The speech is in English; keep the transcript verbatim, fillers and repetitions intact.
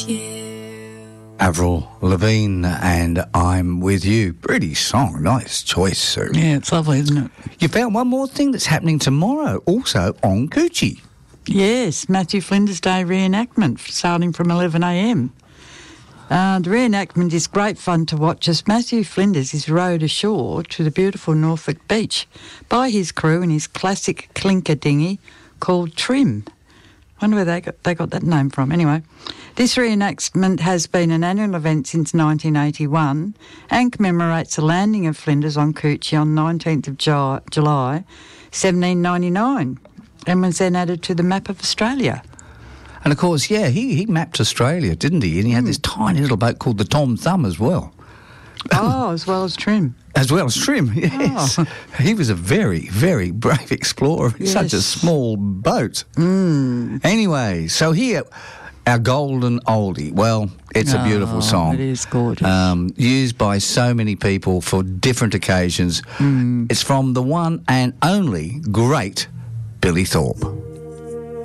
Avril Lavigne and I'm With You. Pretty song. Nice choice, sir. Yeah, it's lovely, isn't it? You found one more thing that's happening tomorrow, also on Coochie. Yes, Matthew Flinders Day reenactment starting from eleven a m. Uh, the reenactment is great fun to watch as Matthew Flinders is rowed ashore to the beautiful Norfolk beach by his crew in his classic clinker dinghy called Trim. Wonder where they got, they got that name from. Anyway, this reenactment has been an annual event since nineteen eighty-one and commemorates the landing of Flinders on Coochie on nineteenth of July seventeen ninety-nine and was then added to the map of Australia. And, of course, yeah, he, he mapped Australia, didn't he? And he had mm. this tiny little boat called the Tom Thumb as well. Oh, as well as Trim. As well as Trim, yes. Oh. He was a very, very brave explorer in yes. such a small boat. Mm. Anyway, so here, our golden oldie. Well, it's oh, a beautiful song. It is gorgeous. Um, used by so many people for different occasions. Mm. It's from the one and only great Billy Thorpe.